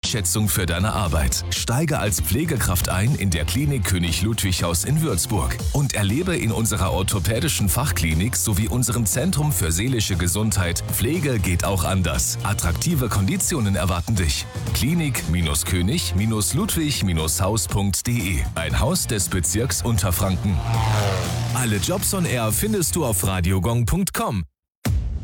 Wertschätzung für deine Arbeit. Steige als Pflegekraft ein in der Klinik König Ludwig Haus in Würzburg und erlebe in unserer orthopädischen Fachklinik sowie unserem Zentrum für seelische Gesundheit Pflege geht auch anders. Attraktive Konditionen erwarten dich. Klinik-König-Ludwig-Haus.de. Ein Haus des Bezirks Unterfranken. Alle Jobs on Air findest du auf radiogong.com